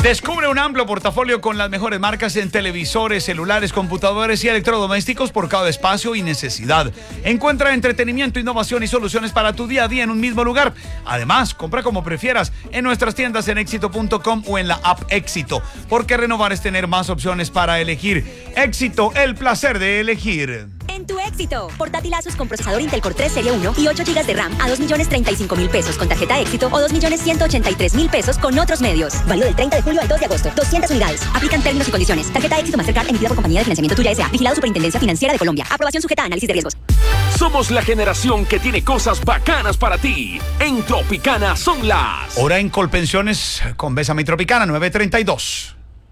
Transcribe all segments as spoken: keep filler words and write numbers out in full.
Descubre un amplio portafolio con las mejores marcas en televisores, celulares, computadores y electrodomésticos por cada espacio y necesidad. Encuentra entretenimiento, innovación y soluciones para tu día a día en un mismo lugar. Además, compra como prefieras en nuestras tiendas en éxito punto com o en la app Éxito, porque renovar es tener más opciones para elegir. Éxito, el placer de elegir. En tu Éxito, portátil Asus con procesador Intel Core tres Serie uno y ocho gigas de RAM a dos millones treinta y cinco mil pesos con tarjeta Éxito o dos millones ciento ochenta y tres mil pesos con otros medios. Válido del treinta de julio al dos de agosto. doscientas unidades. Aplican términos y condiciones. Tarjeta Éxito Mastercard emitida por Compañía de Financiamiento Tuya S A. Vigilado Superintendencia Financiera de Colombia. Aprobación sujeta a análisis de riesgos. Somos la generación que tiene cosas bacanas para ti. En Tropicana son las... Hora en Colpensiones con Bésame Tropicana nueve treinta y dos.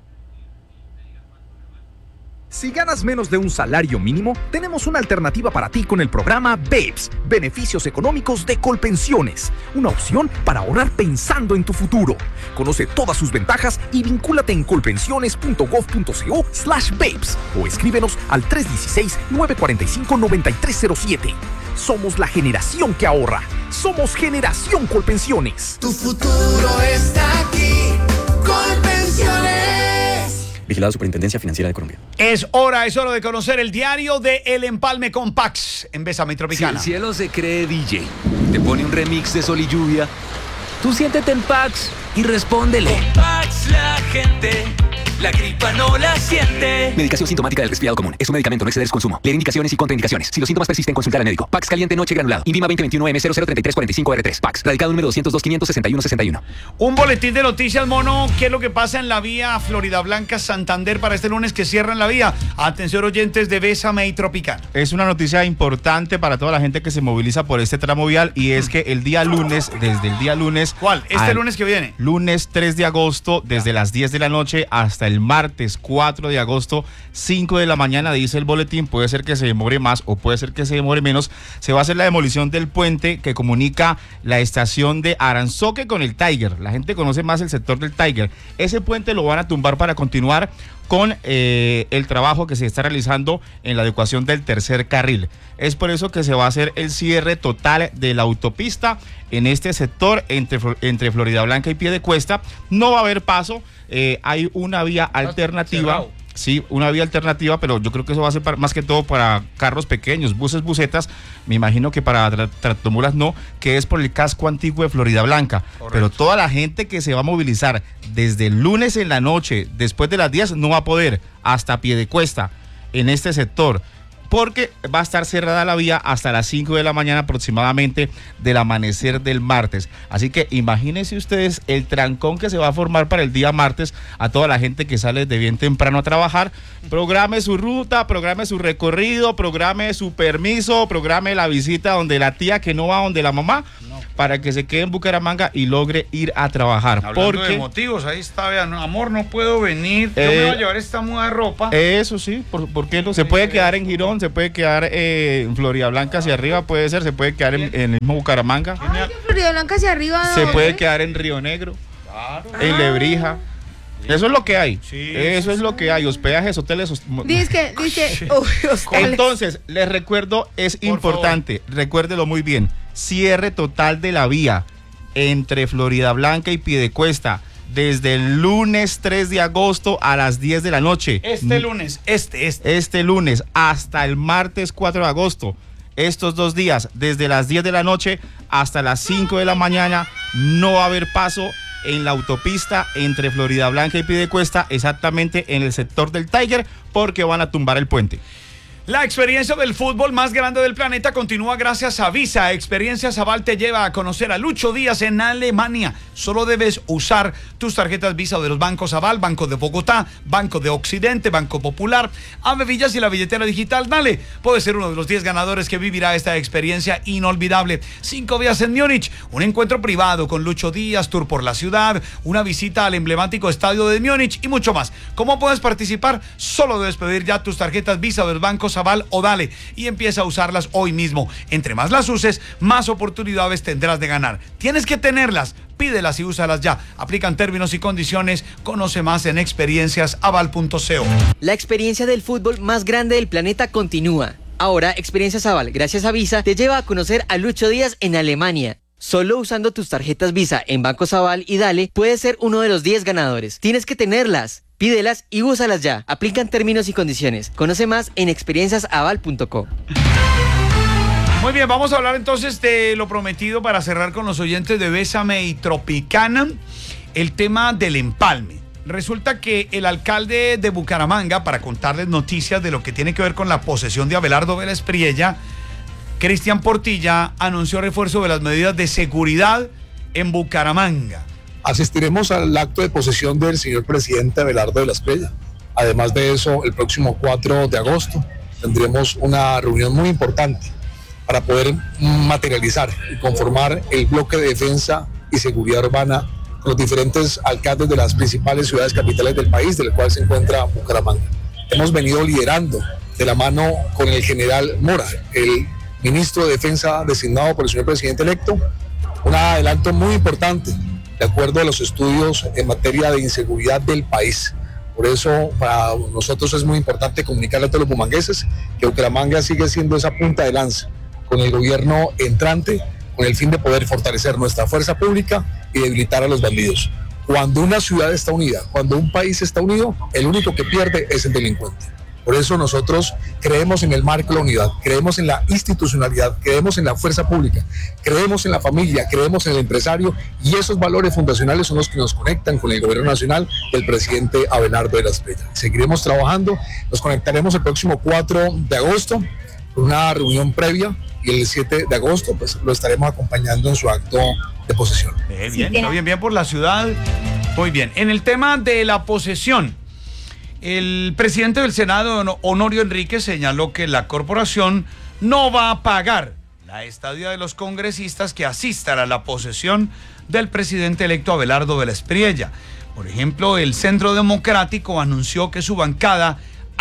Si ganas menos de un salario mínimo, tenemos una alternativa para ti con el programa BEPS, Beneficios Económicos de Colpensiones. Una opción para ahorrar pensando en tu futuro. Conoce todas sus ventajas y vincúlate en colpensiones punto gov punto co slash BEPS o escríbenos al tres uno seis, nueve cuatro cinco, nueve tres cero siete. Somos la generación que ahorra. Somos Generación Colpensiones. Tu futuro está aquí. Colpensiones. Vigilado Superintendencia Financiera de Colombia. Es hora, es hora de conocer el diario de El Empalme con Pax en Bésame Tropicana. Si el cielo se cree D J, te pone un remix de Sol y Lluvia, tú siéntete en Pax y respóndele. Con Pax la gente, la gripa no la siente. Medicación sintomática del resfriado común. Es un medicamento, no exceder su consumo. Leer indicaciones y contraindicaciones. Si los síntomas persisten, consultar al médico. Pax caliente noche granulado. Indima veinte veintiuno M cero cero treinta y tres cuarenta y cinco R tres. Pax. Radicado número doscientos dos, quinientos sesenta y uno sesenta y uno. Un boletín de noticias, mono. ¿Qué es lo que pasa en la vía Florida Blanca Santander para este lunes que cierran la vía? Atención, oyentes de Bésame y Tropicana. Es una noticia importante para toda la gente que se moviliza por este tramo vial y es que el día lunes, desde el día lunes... ¿Cuál? ¿Este lunes que viene? Lunes tres de agosto, desde las diez de la noche hasta el martes cuatro de agosto, cinco de la mañana, dice el boletín, puede ser que se demore más o puede ser que se demore menos, se va a hacer la demolición del puente que comunica la estación de Aranzoque con el Tiger. La gente conoce más el sector del Tiger. Ese puente lo van a tumbar para continuar con eh, el trabajo que se está realizando en la adecuación del tercer carril. Es por eso que se va a hacer el cierre total de la autopista en este sector entre, entre Florida Blanca y Piedecuesta. No va a haber paso, eh, hay una vía alternativa. Cerrado. Sí, una vía alternativa, pero yo creo que eso va a ser para, más que todo para carros pequeños, buses, busetas, me imagino que para tra tractomulas no, que es por el casco antiguo de Florida Blanca. Correcto. Pero toda la gente que se va a movilizar desde el lunes en la noche, después de las diez, no va a poder, hasta Piedecuesta, en este sector, porque va a estar cerrada la vía hasta las cinco de la mañana aproximadamente del amanecer del martes. Así que imagínense ustedes el trancón que se va a formar para el día martes a toda la gente que sale de bien temprano a trabajar. Programe su ruta, programe su recorrido, programe su permiso, programe la visita donde la tía que no va donde la mamá, no, para que se quede en Bucaramanga y logre ir a trabajar. Hablando porque, de motivos, ahí está, vean, amor, no puedo venir, yo eh, me voy a llevar esta muda de ropa. Eso sí, ¿por, por qué no? Se puede quedar en Girón, se puede quedar eh, en Florida Blanca hacia arriba, puede ser, se puede quedar en, en el mismo Bucaramanga. Ay, en Florida Blanca hacia arriba. Se puede quedar en Río Negro, claro, en Lebrija. Eso es lo que hay. Sí, Eso sí, es lo que hay. Hospedajes, hoteles. Hosp... Dice que, dice. Oh, Entonces, les recuerdo, es Por importante, favor. recuérdelo muy bien. Cierre total de la vía entre Florida Blanca y Piedecuesta desde el lunes tres de agosto a las diez de la noche. Este lunes, este, este. Este lunes hasta el martes cuatro de agosto. Estos dos días, desde las diez de la noche hasta las cinco de la mañana, no va a haber paso en la autopista entre Florida Blanca y Piedecuesta, exactamente en el sector del Tiger, porque van a tumbar el puente. La experiencia del fútbol más grande del planeta continúa gracias a Visa. Experiencia Aval te lleva a conocer a Lucho Díaz en Alemania. Solo debes usar tus tarjetas Visa de los bancos Aval, Banco de Bogotá, Banco de Occidente, Banco Popular, Ave Villas y la billetera digital Dale. Puedes ser uno de los diez ganadores que vivirá esta experiencia inolvidable. Cinco días en Múnich, un encuentro privado con Lucho Díaz, tour por la ciudad, una visita al emblemático estadio de Múnich y mucho más. ¿Cómo puedes participar? Solo debes pedir ya tus tarjetas Visa de los bancos Aval o Dale y empieza a usarlas hoy mismo. Entre más las uses, más oportunidades tendrás de ganar. Tienes que tenerlas, pídelas y úsalas ya. Aplican términos y condiciones. Conoce más en experiencias aval punto co. La experiencia del fútbol más grande del planeta continúa. Ahora, Experiencias Aval, gracias a Visa, te lleva a conocer a Lucho Díaz en Alemania. Solo usando tus tarjetas Visa en Banco Sabal y Dale puedes ser uno de los diez ganadores. Tienes que tenerlas. Pídelas y úsalas ya. Aplican términos y condiciones. Conoce más en experiencias aval punto co. Muy bien, vamos a hablar entonces de lo prometido para cerrar con los oyentes de Bésame y Tropicana, el tema del empalme. Resulta que el alcalde de Bucaramanga, para contarles noticias de lo que tiene que ver con la posesión de Abelardo Vélez Priella, Cristian Portilla anunció refuerzo de las medidas de seguridad en Bucaramanga. Asistiremos al acto de posesión del señor presidente Abelardo Vélez Priella. Además de eso, el próximo cuatro de agosto tendremos una reunión muy importante para poder materializar y conformar el bloque de defensa y seguridad urbana con los diferentes alcaldes de las principales ciudades capitales del país, del cual se encuentra Bucaramanga. Hemos venido liderando de la mano con el general Mora, el ministro de Defensa designado por el señor presidente electo, un adelanto muy importante de acuerdo a los estudios en materia de inseguridad del país. Por eso para nosotros es muy importante comunicarle a todos los bumangueses que Bucaramanga sigue siendo esa punta de lanza con el gobierno entrante, con el fin de poder fortalecer nuestra fuerza pública y debilitar a los bandidos. Cuando una ciudad está unida, cuando un país está unido, el único que pierde es el delincuente. Por eso nosotros creemos en el marco de la unidad, creemos en la institucionalidad, creemos en la fuerza pública, creemos en la familia, creemos en el empresario, y esos valores fundacionales son los que nos conectan con el gobierno nacional del presidente Abelardo Vélez Priella. Seguiremos trabajando, nos conectaremos el próximo cuatro de agosto, una reunión previa, y el siete de agosto pues lo estaremos acompañando en su acto de posesión. Eh, bien, bien, bien, bien por la ciudad. Muy bien. En el tema de la posesión, el presidente del Senado, Honorio Enríquez, señaló que la corporación no va a pagar la estadía de los congresistas que asistan a la posesión del presidente electo Abelardo Vélez Priella. Por ejemplo, el Centro Democrático anunció que su bancada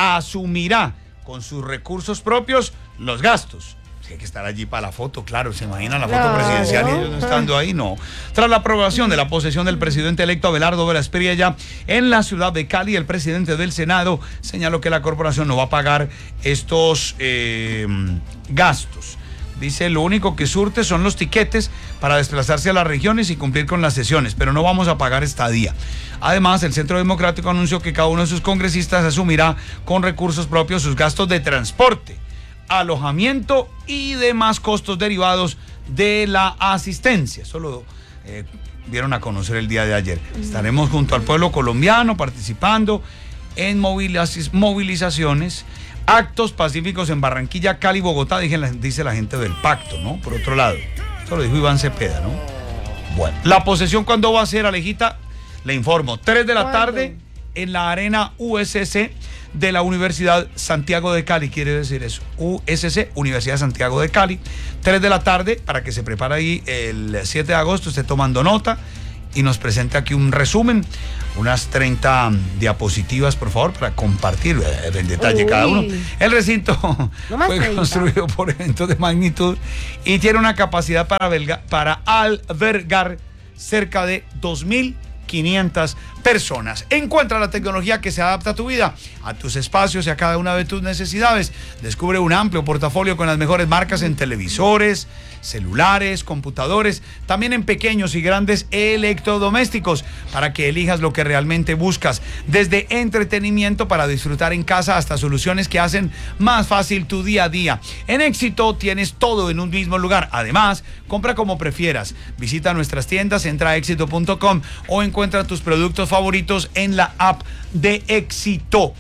asumirá con sus recursos propios los gastos. Hay que estar allí para la foto, claro, se imagina la foto Claro. presidencial y ellos no estando ahí, no. Tras la aprobación de la posesión del presidente electo Abelardo Vélez Priella en la ciudad de Cali, el presidente del Senado señaló que la corporación no va a pagar estos eh, gastos. Dice, lo único que surte son los tiquetes para desplazarse a las regiones y cumplir con las sesiones, pero no vamos a pagar estadía. Además, el Centro Democrático anunció que cada uno de sus congresistas asumirá con recursos propios sus gastos de transporte, alojamiento y demás costos derivados de la asistencia. Eso lo eh, dieron a conocer el día de ayer. Estaremos junto al pueblo colombiano participando en moviliz- movilizaciones, actos pacíficos en Barranquilla, Cali, Bogotá, dice la, dice la gente del pacto, ¿no? Por otro lado, eso lo dijo Iván Cepeda, ¿no? Bueno, la posesión, ¿cuándo va a ser, Alejita? Le informo, tres de la ¿Cuándo? tarde en la arena U S C de la Universidad Santiago de Cali, quiere decir eso, U S C, Universidad Santiago de Cali, tres de la tarde, para que se prepare ahí el siete de agosto, esté tomando nota y nos presente aquí un resumen, unas treinta diapositivas, por favor, para compartir eh, en detalle Uy. cada uno. El recinto No más fue treinta. construido por eventos de magnitud y tiene una capacidad para, belga- para albergar cerca de dos mil quinientas personas. Encuentra la tecnología que se adapta a tu vida, a tus espacios y a cada una de tus necesidades. Descubre un amplio portafolio con las mejores marcas en televisores, celulares, computadores, también en pequeños y grandes electrodomésticos, para que elijas lo que realmente buscas, desde entretenimiento para disfrutar en casa hasta soluciones que hacen más fácil tu día a día. En Éxito tienes todo en un mismo lugar. Además, compra como prefieras. Visita nuestras tiendas, entra a éxito punto com o encuentra tus productos favoritos en la app de Éxito,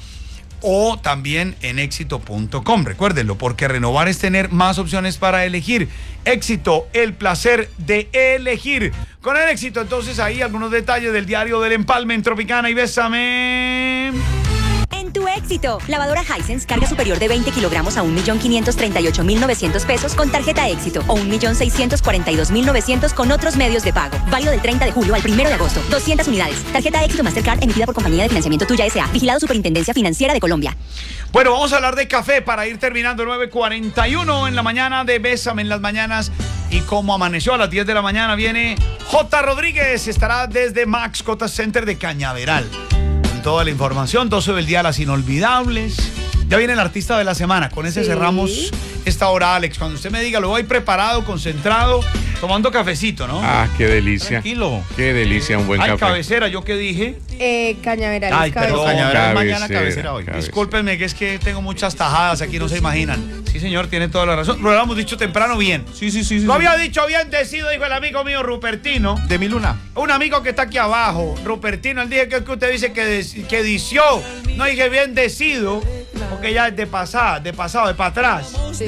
o también en éxito punto com. Recuérdenlo, porque renovar es tener más opciones para elegir. Éxito, el placer de elegir. Con el Éxito, entonces, ahí algunos detalles del diario del empalme en Tropicana y Bésame. En tu Éxito, lavadora Hisense, carga superior de veinte kilogramos a un millón quinientos treinta y ocho mil novecientos pesos con tarjeta Éxito, o un millón seiscientos cuarenta y dos mil novecientos con otros medios de pago. Válido del treinta de julio al primero de agosto. doscientas unidades. Tarjeta Éxito Mastercard emitida por Compañía de Financiamiento Tuya S A. Vigilado Superintendencia Financiera de Colombia. Bueno, vamos a hablar de café para ir terminando. Nueve cuarenta y uno en la mañana de Bésame en las mañanas. Y como amaneció a las diez de la mañana, viene J. Rodríguez. Estará desde Max Cota Center de Cañaveral. Con toda la información, doce del día, las inolvidables. Ya viene el artista de la semana. Con ese Sí. cerramos esta hora, Alex. Cuando usted me diga, lo voy preparado, concentrado, Tomando cafecito, ¿no? Ah, qué delicia. Tranquilo. Qué delicia, un buen Ay, café. cabecera, ¿yo qué dije? Eh, Cañaveral. Ay, perdón, Cañaveral mañana, cabecera hoy. cabecera. Discúlpenme, que es que tengo muchas tajadas aquí, no se imaginan. Sí, señor, tiene toda la razón. Lo habíamos dicho temprano bien. Sí, sí, sí. sí Lo sí. había dicho bien decido, dijo el amigo mío Rupertino. De mi luna. Un amigo que está aquí abajo, Rupertino, él dije que, que usted dice que, des, que dició. No dije bien decido, porque ya es de pasada, de pasado, de para atrás. Sí.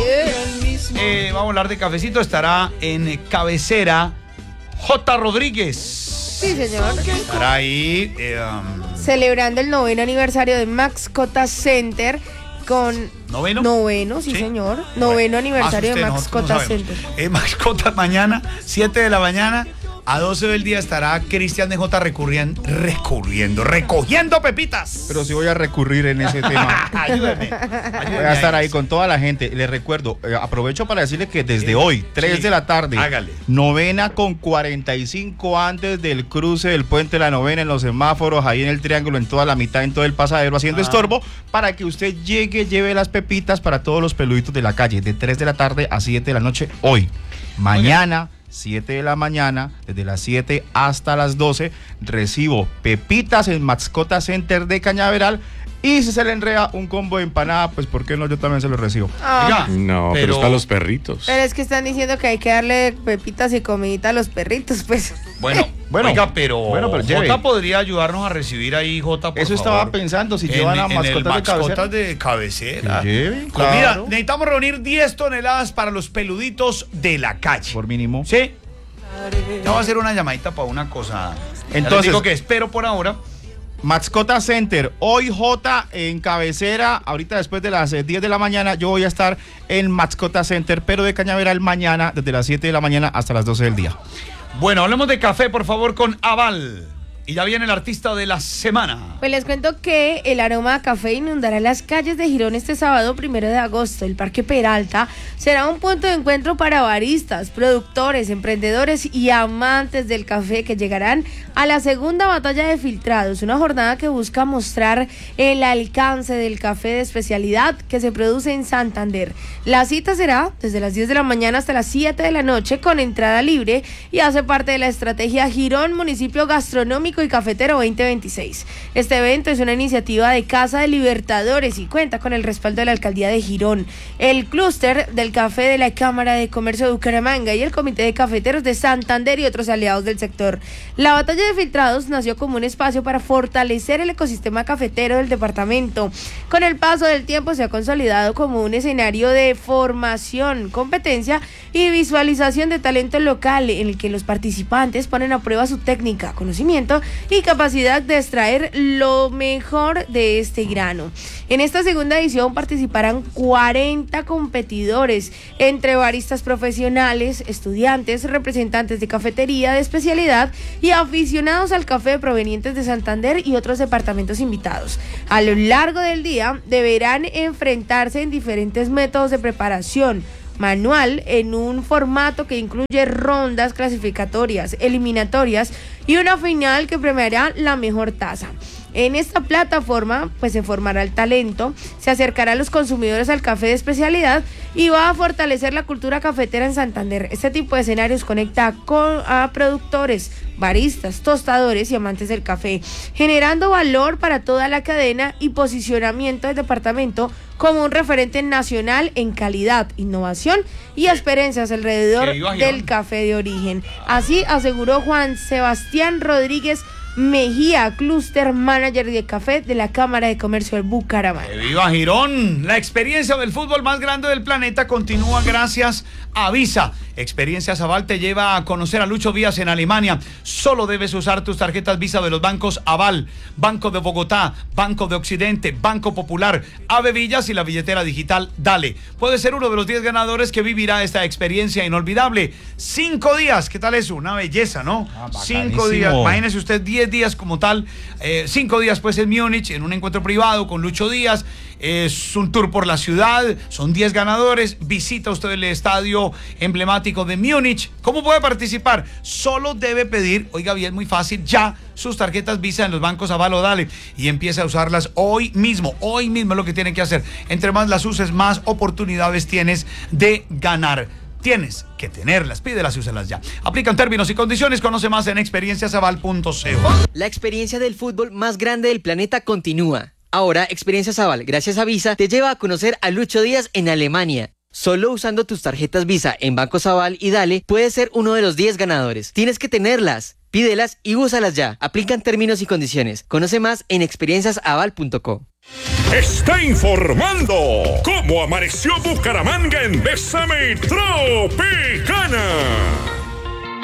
Eh, vamos a hablar de cafecito, estará en cabecera J. Rodríguez. Sí, señor. Estará ahí. Eh, um, Celebrando el noveno aniversario de Mascota Center con... ¿Noveno? Noveno, sí, ¿Sí? señor. Noveno aniversario de usted, Mascota nosotros no Center. Eh, Mascota mañana, siete de la mañana. A doce del día estará Cristian de J recurriendo, recurriendo, recogiendo pepitas. Pero si voy a recurrir en ese tema. Ayúdeme. Voy a estar ahí con toda la gente. Les recuerdo, eh, aprovecho para decirle que desde sí. hoy, tres sí. de la tarde, Hágale. novena con cuarenta y cinco antes del cruce del puente de la novena en los semáforos, ahí en el triángulo, en toda la mitad, en todo el pasadero, haciendo ah. estorbo, para que usted llegue, lleve las pepitas para todos los peluditos de la calle, de tres de la tarde a siete de la noche hoy. Mañana. Okay. siete de la mañana, desde las siete hasta las doce, recibo pepitas en Mascota Center de Cañaveral. Y si se le enreda un combo de empanada, pues ¿por qué no? Yo también se lo recibo. Oh. Oiga, no, pero, pero están los perritos. Pero es que están diciendo que hay que darle pepitas y comidita a los perritos, pues. Bueno, bueno, oiga, pero, bueno, pero Jota podría ayudarnos a recibir ahí, Jota, por Eso favor. estaba pensando, si en, llevan a en mascotas, el de mascotas de cabecera. Lleven, claro. Mira, claro. necesitamos reunir diez toneladas para los peluditos de la calle. Por mínimo. Sí. Ya voy a hacer una llamadita para una cosa. Entonces, digo que espero por ahora. Mascota Center, hoy J en cabecera, ahorita después de las diez de la mañana yo voy a estar en Mascota Center, pero de Cañaveral mañana desde las siete de la mañana hasta las doce del día. Bueno, hablemos de café, por favor, con Aval. Y ya viene el artista de la semana. Pues les cuento que el aroma a café inundará las calles de Girón este sábado primero de agosto. El Parque Peralta será un punto de encuentro para baristas, productores, emprendedores y amantes del café que llegarán a la segunda batalla de filtrados, una jornada que busca mostrar el alcance del café de especialidad que se produce en Santander. La cita será desde las diez de la mañana hasta las siete de la noche con entrada libre y hace parte de la estrategia Girón Municipio Gastronómico y Cafetero veinte veintiséis. Este evento es una iniciativa de Casa de Libertadores y cuenta con el respaldo de la Alcaldía de Girón, el clúster del café de la Cámara de Comercio de Bucaramanga y el Comité de Cafeteros de Santander y otros aliados del sector. La batalla de filtrados nació como un espacio para fortalecer el ecosistema cafetero del departamento. Con el paso del tiempo se ha consolidado como un escenario de formación, competencia y visualización de talento local en el que los participantes ponen a prueba su técnica, conocimiento y capacidad de extraer lo mejor de este grano. En esta segunda edición participarán cuarenta competidores, entre baristas profesionales, estudiantes, representantes de cafetería de especialidad y aficionados al café provenientes de Santander y otros departamentos invitados. A lo largo del día deberán enfrentarse en diferentes métodos de preparación manual en un formato que incluye rondas clasificatorias, eliminatorias y una final que premiará la mejor taza. En esta plataforma pues se formará el talento, se acercará a los consumidores al café de especialidad y va a fortalecer la cultura cafetera en Santander. Este tipo de escenarios conecta con, a productores, baristas, tostadores y amantes del café, generando valor para toda la cadena y posicionamiento del departamento como un referente nacional en calidad, innovación y experiencias alrededor del café de origen. Así aseguró Juan Sebastián Rodríguez Mejía, Cluster Manager de Café de la Cámara de Comercio del Bucaramanga. ¡Que viva Girón! La experiencia del fútbol más grande del planeta continúa gracias a Visa. Experiencias Aval te lleva a conocer a Lucho Díaz en Alemania. Solo debes usar tus tarjetas Visa de los bancos Aval, Banco de Bogotá, Banco de Occidente, Banco Popular, Ave Villas y la billetera digital Dale. Puedes ser uno de los diez ganadores que vivirá esta experiencia inolvidable. Cinco días, ¿qué tal eso? Una belleza, ¿no? Ah, Cinco días, imagínese usted diez días como tal, eh, cinco días pues en Múnich, en un encuentro privado con Lucho Díaz. Es un tour por la ciudad, son diez ganadores, visita usted el estadio emblemático de Múnich. ¿Cómo puede participar? Solo debe pedir, oiga bien, muy fácil, ya sus tarjetas Visa en los bancos Aval o Dale y empiece a usarlas hoy mismo, hoy mismo es lo que tiene que hacer. Entre más las uses, más oportunidades tienes de ganar. Tienes que tenerlas, pídelas y úsalas ya. Aplican términos y condiciones, conoce más en experiencias aval punto co. La experiencia del fútbol más grande del planeta continúa. Ahora, Experiencias Aval, gracias a Visa, te lleva a conocer a Lucho Díaz en Alemania. Solo usando tus tarjetas Visa en Bancos Aval y Dale, puedes ser uno de los diez ganadores. Tienes que tenerlas, pídelas y úsalas ya. Aplican términos y condiciones. Conoce más en experiencias aval punto co. Está informando cómo amaneció Bucaramanga en Bésame Tropicana.